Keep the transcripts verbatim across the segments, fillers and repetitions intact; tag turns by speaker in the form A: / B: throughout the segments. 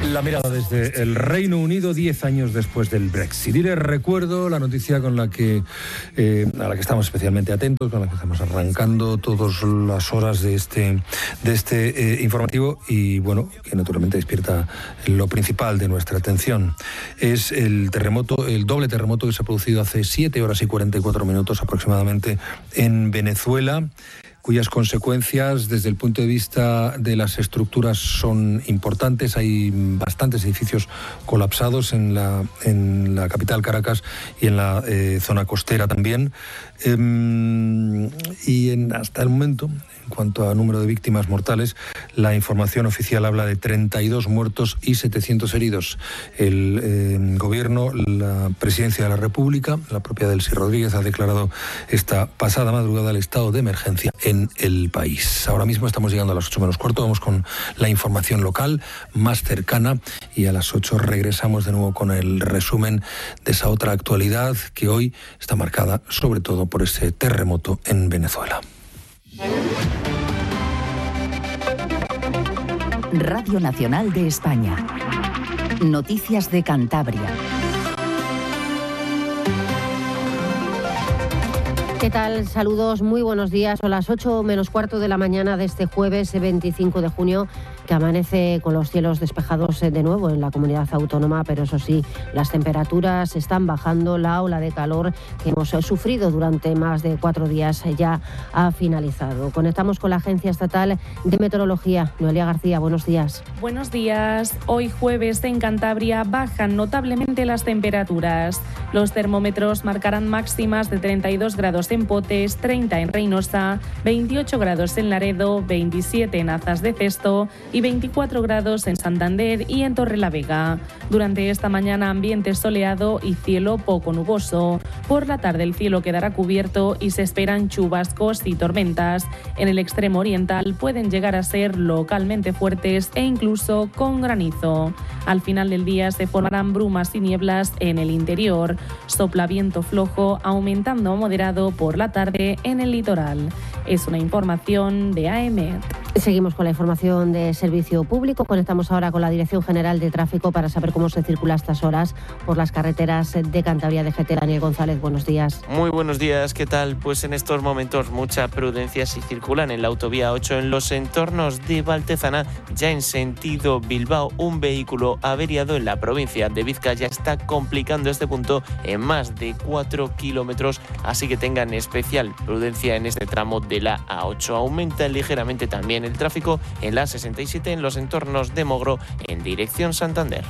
A: La mirada desde el Reino Unido diez años después del Brexit. Y les recuerdo la noticia con la que eh, a la que estamos especialmente atentos, con la que estamos arrancando todas las horas de este de este eh, informativo y bueno, que naturalmente despierta lo principal de nuestra atención. Es el terremoto, el doble terremoto que se ha producido hace siete horas y cuarenta y cuatro minutos aproximadamente en Venezuela, cuyas consecuencias desde el punto de vista de las estructuras son importantes. Hay bastantes edificios colapsados en la, en la capital Caracas y en la eh, zona costera también. Eh, y en, hasta el momento, en cuanto a número de víctimas mortales, la información oficial habla de treinta y dos muertos y setecientos heridos. El eh, gobierno, la presidencia de la República, la propia Delcy Rodríguez, ha declarado esta pasada madrugada el estado de emergencia en el país. Ahora mismo estamos llegando a las ocho menos cuarto, vamos con la información local más cercana y a las ocho regresamos de nuevo con el resumen de esa otra actualidad que hoy está marcada sobre todo por ese terremoto en Venezuela.
B: Radio Nacional de España. Noticias de Cantabria.
C: ¿Qué tal? Saludos, muy buenos días. Son las ocho menos cuarto de la mañana de este jueves veinticinco de junio, que amanece con los cielos despejados de nuevo en la comunidad autónoma, pero eso sí, las temperaturas están bajando, la ola de calor que hemos sufrido durante más de cuatro días ya ha finalizado. Conectamos con la Agencia Estatal de Meteorología. Noelia García, buenos días.
D: Buenos días. Hoy jueves en Cantabria bajan notablemente las temperaturas. Los termómetros marcarán máximas de treinta y dos grados en Potes, treinta en Reynosa, veintiocho grados en Laredo, veintisiete en Azas de Cesto y veinticuatro grados en Santander y en Torrelavega. Durante esta mañana ambiente soleado y cielo poco nuboso. Por la tarde el cielo quedará cubierto y se esperan chubascos y tormentas. En el extremo oriental pueden llegar a ser localmente fuertes e incluso con granizo. Al final del día se formarán brumas y nieblas en el interior. Sopla viento flojo, aumentando a moderado por la tarde en el litoral. Es una información de A E M E T.
C: Seguimos con la información de Servicio Público. Conectamos ahora con la Dirección General de Tráfico para saber cómo se circula a estas horas por las carreteras de Cantabria. D G T. Daniel González, buenos días.
E: Muy buenos días, ¿qué tal? Pues en estos momentos mucha prudencia si circulan en la autovía ocho en los entornos de Valtezana, ya en sentido Bilbao. Un vehículo averiado en la provincia de Vizcaya está complicando este punto en más de cuatro kilómetros, así que tengan especial prudencia en este tramo de la A ocho. Aumenta ligeramente también el tráfico en la sesenta y siete en los entornos de Mogro en dirección Santander.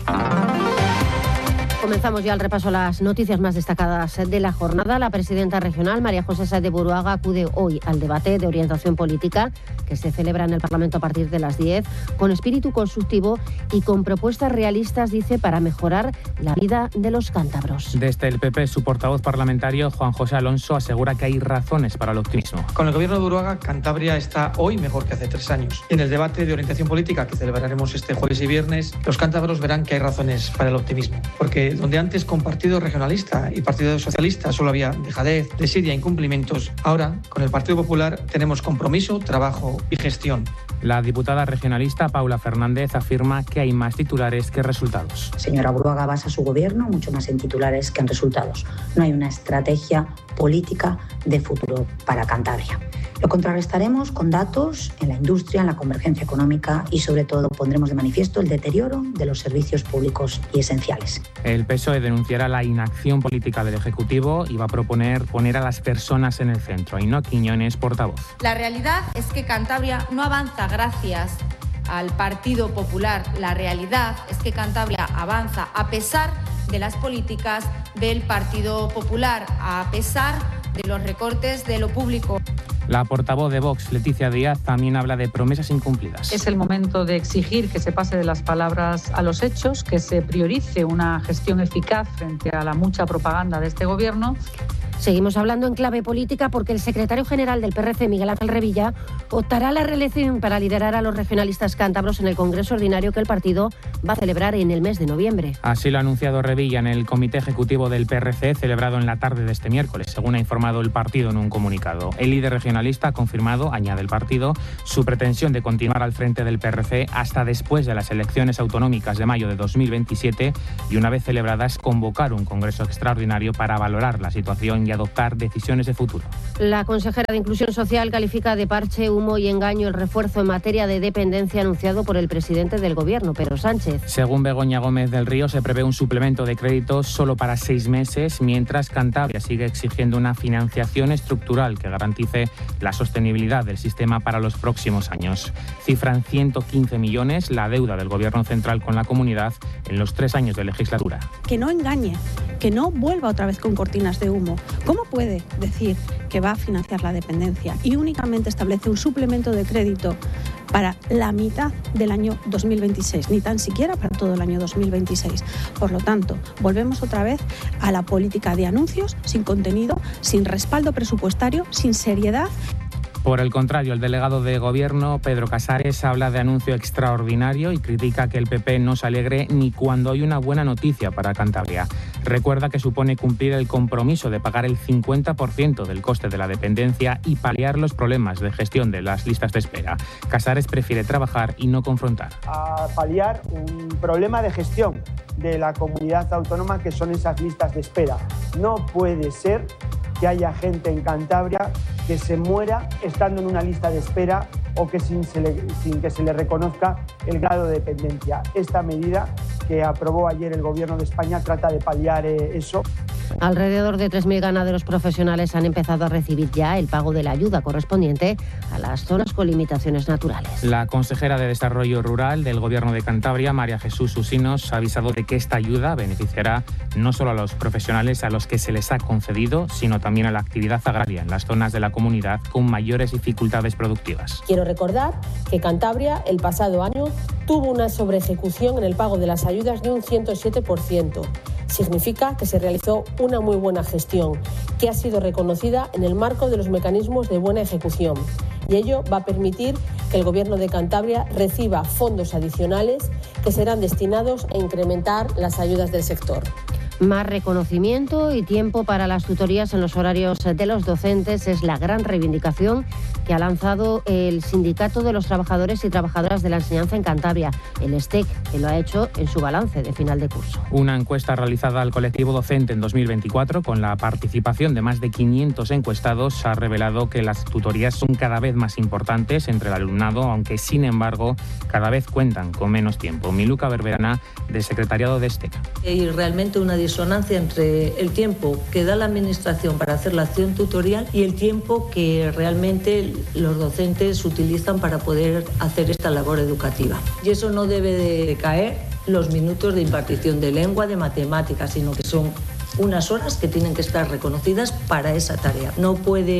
C: Comenzamos ya el repaso a las noticias más destacadas de la jornada. La presidenta regional, María José Sáez de Buruaga, acude hoy al debate de orientación política que se celebra en el Parlamento a partir de las diez, con espíritu constructivo y con propuestas realistas, dice, para mejorar la vida de los cántabros.
F: Desde el P P, su portavoz parlamentario, Juan José Alonso, asegura que hay razones para el optimismo.
G: Con el gobierno de Buruaga, Cantabria está hoy mejor que hace tres años. En el debate de orientación política que celebraremos este jueves y viernes, los cántabros verán que hay razones para el optimismo, porque donde antes con Partido Regionalista y Partido Socialista solo había dejadez, desidia e incumplimientos, ahora con el Partido Popular tenemos compromiso, trabajo y gestión.
F: La diputada regionalista Paula Fernández afirma que hay más titulares que resultados.
H: Señora Buruaga basa su gobierno mucho más en titulares que en resultados. No hay una estrategia política de futuro para Cantabria. Lo contrarrestaremos con datos en la industria, en la convergencia económica y sobre todo pondremos de manifiesto el deterioro de los servicios públicos y esenciales.
F: El P S O E denunciará la inacción política del Ejecutivo y va a proponer poner a las personas en el centro. Ainhoa Quiñones, portavoz.
I: La realidad es que Cantabria no avanza gracias al Partido Popular. La realidad es que Cantabria avanza a pesar de las políticas del Partido Popular, a pesar de los recortes de lo público.
F: La portavoz de Vox, Leticia Díaz, también habla de promesas incumplidas.
J: Es el momento de exigir que se pase de las palabras a los hechos, que se priorice una gestión eficaz frente a la mucha propaganda de este gobierno.
C: Seguimos hablando en clave política porque el secretario general del P R C, Miguel Ángel Revilla, optará a la reelección para liderar a los regionalistas cántabros en el Congreso Ordinario que el partido va a celebrar en el mes de noviembre.
F: Así lo ha anunciado Revilla en el Comité Ejecutivo del P R C, celebrado en la tarde de este miércoles, según ha informado el partido en un comunicado. El líder regionalista ha confirmado, añade el partido, su pretensión de continuar al frente del P R C hasta después de las elecciones autonómicas de mayo de dos mil veintisiete y, una vez celebradas, convocar un Congreso extraordinario para valorar la situación y adoptar decisiones de futuro.
C: La consejera de Inclusión Social califica de parche, humo y engaño el refuerzo en materia de dependencia anunciado por el presidente del Gobierno, Pedro Sánchez.
F: Según Begoña Gómez del Río, se prevé un suplemento de créditos solo para seis meses, mientras Cantabria sigue exigiendo una financiación estructural que garantice la sostenibilidad del sistema para los próximos años. Cifran ciento quince millones la deuda del Gobierno central con la comunidad en los tres años de legislatura.
K: Que no engañe, que no vuelva otra vez con cortinas de humo. ¿Cómo puede decir que va a financiar la dependencia y únicamente establece un suplemento de crédito para la mitad del año dos mil veintiséis, ni tan siquiera para todo el año dos mil veintiséis? Por lo tanto, volvemos otra vez a la política de anuncios sin contenido, sin respaldo presupuestario, sin seriedad.
F: Por el contrario, el delegado de Gobierno, Pedro Casares, habla de anuncio extraordinario y critica que el P P no se alegre ni cuando hay una buena noticia para Cantabria. Recuerda que supone cumplir el compromiso de pagar el cincuenta por ciento del coste de la dependencia y paliar los problemas de gestión de las listas de espera. Casares prefiere trabajar y no confrontar.
L: A paliar un problema de gestión de la comunidad autónoma que son esas listas de espera. No puede ser que haya gente en Cantabria que se muera estando en una lista de espera o que sin, se le, sin que se le reconozca el grado de dependencia. Esta medida que aprobó ayer el Gobierno de España trata de paliar eh, eso.
C: Alrededor de tres mil ganaderos profesionales han empezado a recibir ya el pago de la ayuda correspondiente a las zonas con limitaciones naturales.
F: La consejera de Desarrollo Rural del Gobierno de Cantabria, María Jesús Usinos, ha avisado de que esta ayuda beneficiará no solo a los profesionales a los que se les ha concedido, sino también a la actividad agraria en las zonas de la comunidad con mayores dificultades productivas.
M: Quiero recordar que Cantabria el pasado año tuvo una sobreejecución en el pago de las ayudas de un ciento siete por ciento. Significa que se realizó una muy buena gestión, que ha sido reconocida en el marco de los mecanismos de buena ejecución. Y ello va a permitir que el Gobierno de Cantabria reciba fondos adicionales que serán destinados a incrementar las ayudas del sector.
C: Más reconocimiento y tiempo para las tutorías en los horarios de los docentes es la gran reivindicación que ha lanzado el Sindicato de los Trabajadores y Trabajadoras de la Enseñanza en Cantabria, el S T E C, que lo ha hecho en su balance de final de curso.
F: Una encuesta realizada al colectivo docente en dos mil veinticuatro, con la participación de más de quinientos encuestados, ha revelado que las tutorías son cada vez más importantes entre el alumnado, aunque sin embargo cada vez cuentan con menos tiempo. Miluca Berberana, del secretariado de S T E C.
N: Y realmente una disonancia entre el tiempo que da la Administración para hacer la acción tutorial y el tiempo que realmente los docentes utilizan para poder hacer esta labor educativa. Y eso no debe de caer los minutos de impartición de lengua, de matemáticas, sino que son unas horas que tienen que estar reconocidas para esa tarea. No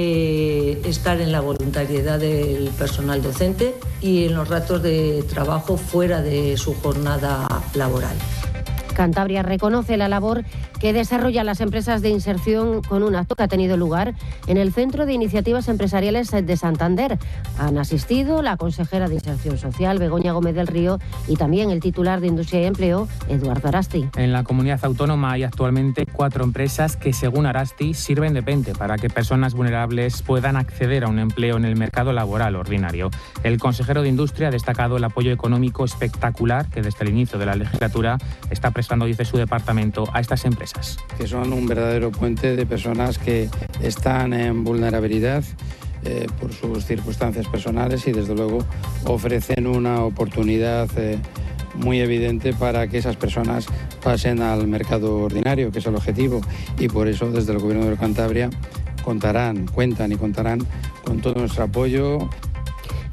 N: puede estar en la voluntariedad del personal docente y en los ratos de trabajo fuera de su jornada laboral.
C: Cantabria reconoce la labor que desarrollan las empresas de inserción con un acto que ha tenido lugar en el Centro de Iniciativas Empresariales de Santander. Han asistido la consejera de Inserción Social, Begoña Gómez del Río, y también el titular de Industria y Empleo, Eduardo Arasti.
F: En la comunidad autónoma hay actualmente cuatro empresas que, según Arasti, sirven de puente para que personas vulnerables puedan acceder a un empleo en el mercado laboral ordinario. El consejero de Industria ha destacado el apoyo económico espectacular que desde el inicio de la legislatura está prestando, dice su departamento, a estas empresas.
O: Que son un verdadero puente de personas que están en vulnerabilidad eh, por sus circunstancias personales y desde luego ofrecen una oportunidad eh, muy evidente para que esas personas pasen al mercado ordinario, que es el objetivo, y por eso desde el Gobierno de Cantabria contarán, cuentan y contarán con todo nuestro apoyo.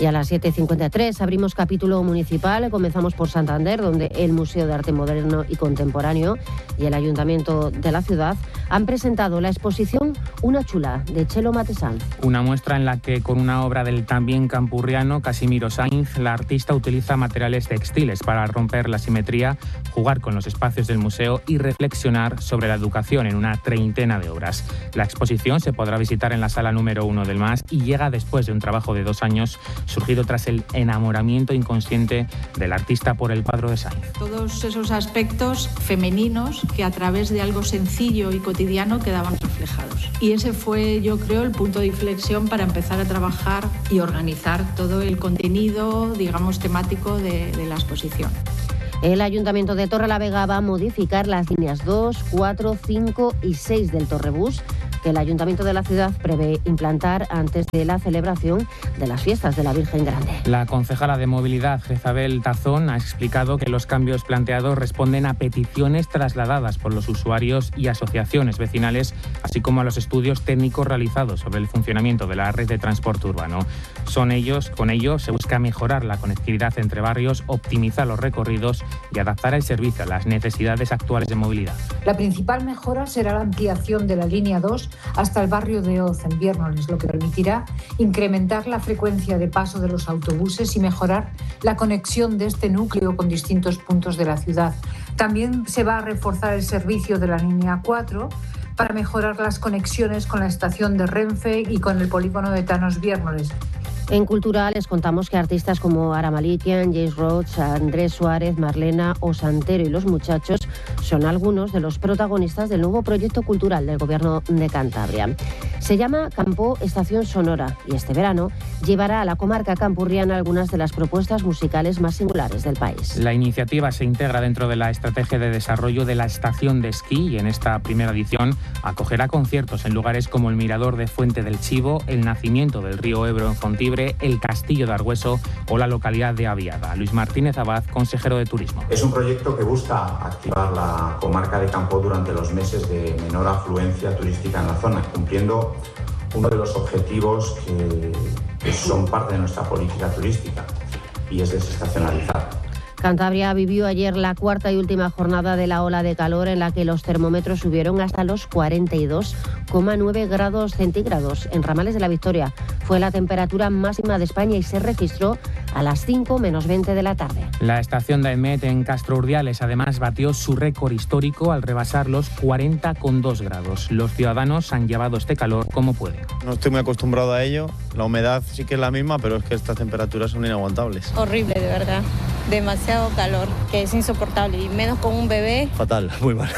C: Y a las siete y cincuenta y tres abrimos capítulo municipal. Comenzamos por Santander, donde el Museo de Arte Moderno y Contemporáneo y el Ayuntamiento de la ciudad han presentado la exposición Una chula, de Chelo Matesanz.
F: Una muestra en la que, con una obra del también campurriano Casimiro Sainz, la artista utiliza materiales textiles para romper la simetría, jugar con los espacios del museo y reflexionar sobre la educación en una treintena de obras. La exposición se podrá visitar en la sala número uno del M A S y llega después de un trabajo de dos años surgido tras el enamoramiento inconsciente del artista por el cuadro de Sainz.
P: Todos esos aspectos femeninos que a través de algo sencillo y cotidiano quedaban reflejados. Y ese fue, yo creo, el punto de inflexión para empezar a trabajar y organizar todo el contenido, digamos, temático de, de la exposición.
C: El Ayuntamiento de Torrelavega va a modificar las líneas dos, cuatro, cinco y seis del Torrebús, que el Ayuntamiento de la ciudad prevé implantar antes de la celebración de las fiestas de la Virgen Grande.
F: La concejala de Movilidad, Jezabel Tazón, ha explicado que los cambios planteados responden a peticiones trasladadas por los usuarios y asociaciones vecinales, así como a los estudios técnicos realizados sobre el funcionamiento de la red de transporte urbano. Son ellos, con ello se busca mejorar la conectividad entre barrios, optimizar los recorridos y adaptar el servicio a las necesidades actuales de movilidad.
Q: La principal mejora será la ampliación de la línea dos hasta el barrio de Oz, en Viérnoles, lo que permitirá incrementar la frecuencia de paso de los autobuses y mejorar la conexión de este núcleo con distintos puntos de la ciudad. También se va a reforzar el servicio de la línea cuatro para mejorar las conexiones con la estación de Renfe y con el polígono de Thanos-Viérnoles.
C: En Cultura les contamos que artistas como Ara Malikian, James Roach, Andrés Suárez, Marlena o Santero y Los Muchachos son algunos de los protagonistas del nuevo proyecto cultural del Gobierno de Cantabria. Se llama Campo Estación Sonora y este verano llevará a la comarca campurriana algunas de las propuestas musicales más singulares del país.
F: La iniciativa se integra dentro de la estrategia de desarrollo de la estación de esquí y en esta primera edición acogerá conciertos en lugares como el Mirador de Fuente del Chivo, el nacimiento del río Ebro en Fontibre, el Castillo de Argüeso o la localidad de Aviada. Luis Martínez Abad, consejero de Turismo.
R: Es un proyecto que busca activar la comarca de Campo durante los meses de menor afluencia turística en la zona, cumpliendo uno de los objetivos que, que son parte de nuestra política turística, y es desestacionalizar.
C: Cantabria vivió ayer la cuarta y última jornada de la ola de calor en la que los termómetros subieron hasta los cuarenta y dos coma nueve grados centígrados. En Ramales de la Victoria fue la temperatura máxima de España y se registró a las cinco menos veinte de la tarde.
F: La estación de Aemet en Castro Urdiales además batió su récord histórico al rebasar los cuarenta coma dos grados. Los ciudadanos han llevado este calor como pueden.
S: No estoy muy acostumbrado a ello. La humedad sí que es la misma, pero es que estas temperaturas son inaguantables.
T: Horrible, de verdad. Demasiado calor, que es insoportable, y menos con un bebé.
U: Fatal, muy mal.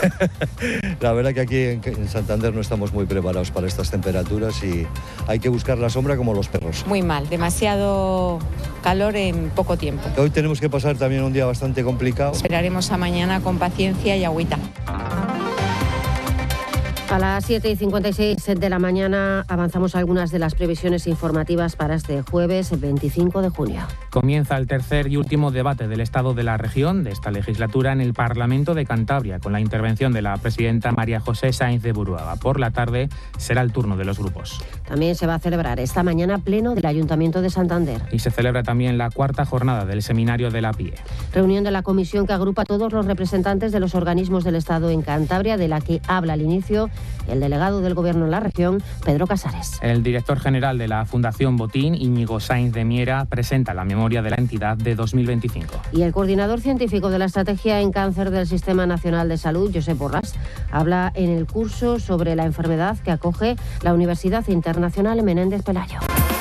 U: La verdad que aquí en Santander no estamos muy preparados para estas temperaturas y hay que buscar la sombra como los perros.
T: Muy mal, demasiado calor en poco tiempo.
U: Hoy tenemos que pasar también un día bastante complicado.
T: Esperaremos a mañana con paciencia y agüita.
C: A las siete y cincuenta y seis de la mañana avanzamos algunas de las previsiones informativas para este jueves veinticinco de junio.
F: Comienza el tercer y último debate del Estado de la región de esta legislatura en el Parlamento de Cantabria, con la intervención de la presidenta María José Sáenz de Buruaga. Por la tarde será el turno de los grupos.
C: También se va a celebrar esta mañana pleno del Ayuntamiento de Santander.
F: Y se celebra también la cuarta jornada del Seminario de la P I E.
C: Reunión de la comisión que agrupa a todos los representantes de los organismos del Estado en Cantabria, de la que habla al inicio el delegado del Gobierno en la región, Pedro Casares.
F: El director general de la Fundación Botín, Íñigo Sainz de Miera, presenta la memoria de la entidad de dos mil veinticinco.
C: Y el coordinador científico de la Estrategia en Cáncer del Sistema Nacional de Salud, Josep Borràs, habla en el curso sobre la enfermedad que acoge la Universidad Internacional Menéndez Pelayo.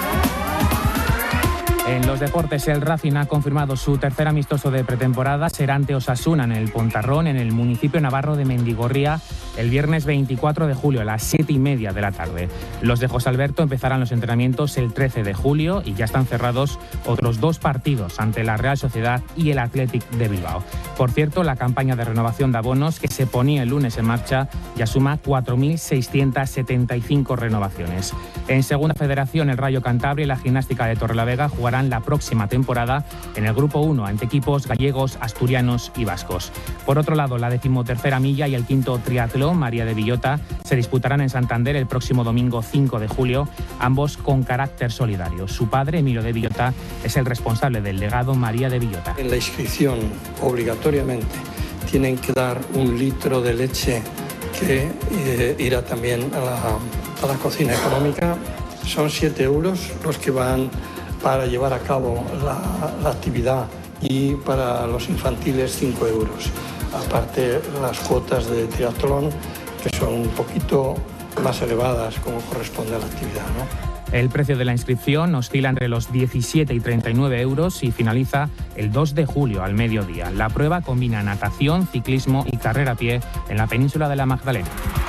F: En los deportes, el Racing ha confirmado su tercer amistoso de pretemporada. Será ante Osasuna en el Pontarrón, en el municipio navarro de Mendigorría, el viernes veinticuatro de julio a las siete y media de la tarde. Los de José Alberto empezarán los entrenamientos el trece de julio y ya están cerrados otros dos partidos ante la Real Sociedad y el Athletic de Bilbao. Por cierto, la campaña de renovación de abonos que se ponía el lunes en marcha ya suma cuatro mil seiscientas setenta y cinco renovaciones. En Segunda Federación, el Rayo Cantabria y la Gimnástica de Torrelavega jugarán disputarán la próxima temporada en el Grupo uno ante equipos gallegos, asturianos y vascos. Por otro lado, la decimotercera milla y el quinto triatlón María de Villota se disputarán en Santander el próximo domingo cinco de julio, ambos con carácter solidario. Su padre, Emilio de Villota, es el responsable del legado María de Villota.
A: En la inscripción, obligatoriamente, tienen que dar un litro de leche que eh, irá también a la, a la cocina económica. Son siete euros los que van para llevar a cabo la, la actividad, y para los infantiles cinco euros. Aparte las cuotas de triatlón, que son un poquito más elevadas como corresponde a la actividad, ¿no?
F: El precio de la inscripción oscila entre los diecisiete y treinta y nueve euros y finaliza el dos de julio al mediodía. La prueba combina natación, ciclismo y carrera a pie en la península de la Magdalena.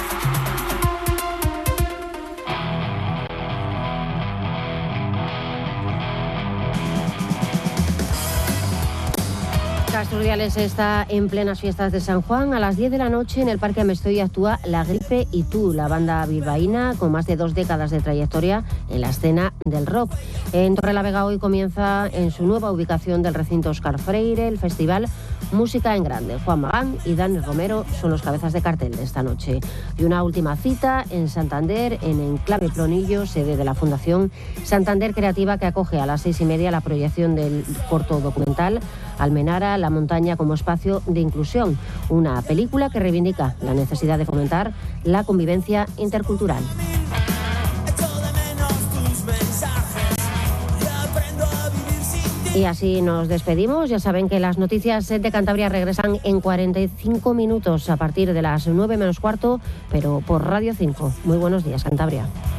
C: Casturdiales está en plenas fiestas de San Juan. A las diez de la noche en el Parque Amestoy actúa La Gripe y Tú, la banda bilbaína con más de dos décadas de trayectoria en la escena del rock. En Torrelavega hoy comienza en su nueva ubicación del recinto Óscar Freire el festival Música en Grande. Juan Magán y Dani Romero son los cabezas de cartel de esta noche. Y una última cita en Santander, en Enclave Plonillo, sede de la Fundación Santander Creativa, que acoge a las seis y media la proyección del corto documental Almenara, la montaña como espacio de inclusión, una película que reivindica la necesidad de fomentar la convivencia intercultural. Y así nos despedimos. Ya saben que las noticias de Cantabria regresan en cuarenta y cinco minutos a partir de las nueve menos cuarto, pero por Radio cinco. Muy buenos días, Cantabria.